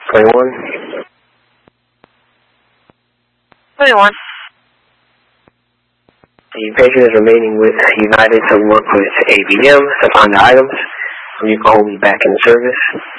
21. 21. The patient is remaining with United to work with ABM to find the items. You can hold me back in service.